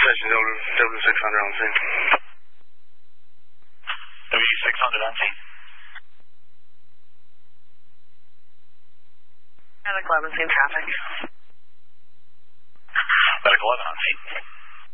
Station W600 on scene. W600 on scene. Medic 11 scene traffic. Medic 11 on scene.